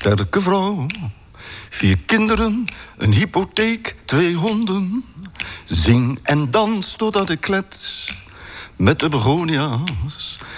sterke vrouw. 4 kinderen, een hypotheek, 2 honden. Zing en dans totdat ik klets met de begonia's